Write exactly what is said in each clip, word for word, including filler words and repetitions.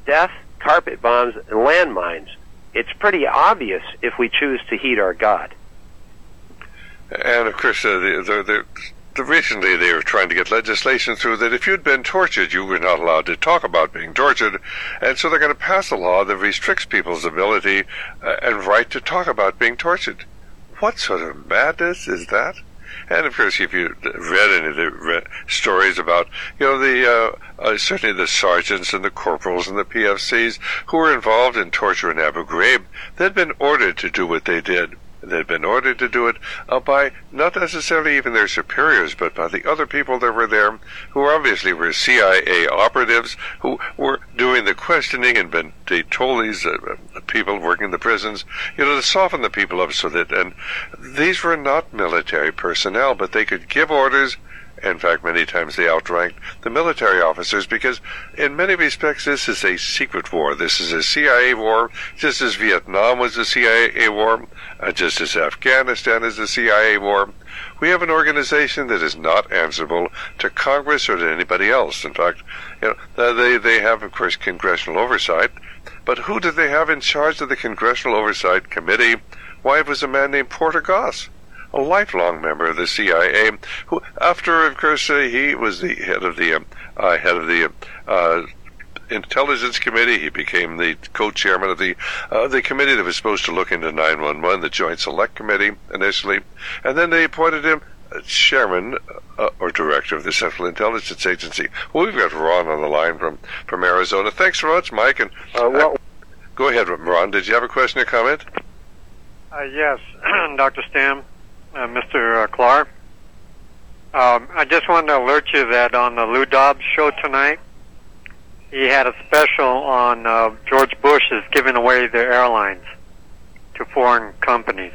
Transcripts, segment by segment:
death, carpet bombs, and landmines. It's pretty obvious if we choose to heed our God. And of course, uh, the, the, the, the recently they were trying to get legislation through that if you'd been tortured, you were not allowed to talk about being tortured, and so they're going to pass a law that restricts people's ability uh, and right to talk about being tortured. What sort of madness is that? And of course, if you read any of the re- stories about, you know, the uh, uh, certainly the sergeants and the corporals and the P F Cs who were involved in torture in Abu Ghraib, they'd been ordered to do what they did. They'd been ordered to do it uh, by not necessarily even their superiors, but by the other people that were there, who obviously were C I A operatives, who were doing the questioning, and been, they told these uh, people working in the prisons, you know, to soften the people up so that, and these were not military personnel, but they could give orders. In fact, many times they outranked the military officers because, in many respects, this is a secret war. This is a C I A war, just as Vietnam was a C I A war, uh, just as Afghanistan is a C I A war. We have an organization that is not answerable to Congress or to anybody else. In fact, you know, they they have, of course, congressional oversight, but who did they have in charge of the Congressional Oversight Committee? Why, it was a man named Porter Goss, a lifelong member of the C I A, who, after, of course, uh, he was the head of the uh, head of the uh, Intelligence Committee. He became the co-chairman of the uh, the committee that was supposed to look into nine one one, the Joint Select Committee, initially, and then they appointed him chairman uh, or director of the Central Intelligence Agency. Well, we've got Ron on the line from from Arizona. Thanks so much, Mike. And Uh, well, uh, go ahead, Ron. Did you have a question or comment? Uh, yes, Doctor Stam. Uh, Mister Uh, Clark, um, I just wanted to alert you that on the Lou Dobbs show tonight, he had a special on uh, George Bush is giving away their airlines to foreign companies.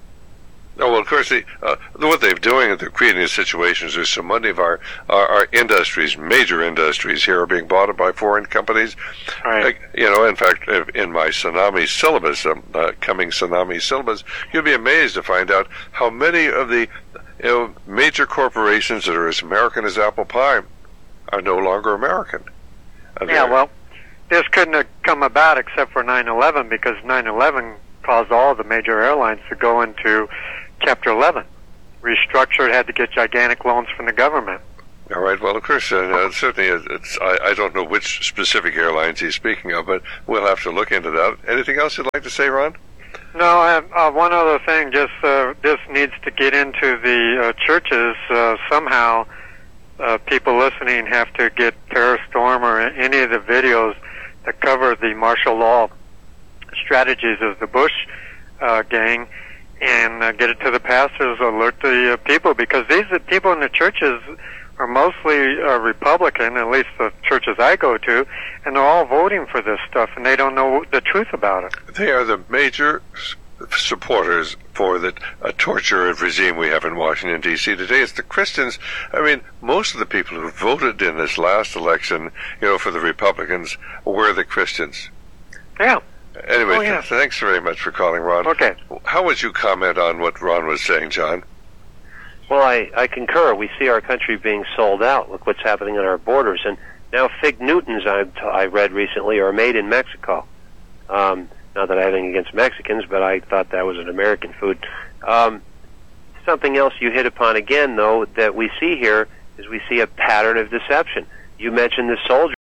Oh, well, of course, the, uh, what they're doing is they're creating situations where so many of our, our, our industries, major industries here, are being bought by foreign companies. Right. Like, you know, in fact, in my Tsunami syllabus, um, uh, coming Tsunami syllabus, you'll be amazed to find out how many of the you know, major corporations that are as American as apple pie are no longer American. Uh, Yeah, well, this couldn't have come about except for nine eleven, because nine eleven caused all the major airlines to go into Chapter eleven. Restructured, had to get gigantic loans from the government. All right. Well, of course, uh, certainly, it's, I, I don't know which specific airlines he's speaking of, but we'll have to look into that. Anything else you'd like to say, Ron? No, I have, uh, one other thing. Just uh, this needs to get into the uh, churches uh, somehow. Uh, people listening have to get Terror Storm or any of the videos that cover the martial law strategies of the Bush uh, gang, and uh, get it to the pastors, alert the uh, people, because these the people in the churches are mostly uh, Republican, at least the churches I go to, and they're all voting for this stuff, and they don't know the truth about it. They are the major supporters for the uh, torture regime we have in Washington, D C today. It's the Christians. I mean, most of the people who voted in this last election, you know, for the Republicans were the Christians. Yeah. Anyway, Oh, yeah. th- thanks very much for calling, Ron. Okay. How would you comment on what Ron was saying, John? Well, I, I concur. We see our country being sold out. Look what's happening on our borders. And now Fig Newtons, I, I read recently, are made in Mexico. Um, not that I have anything against Mexicans, but I thought that was an American food. Um, something else you hit upon again, though, that we see here is we see a pattern of deception. You mentioned the soldiers.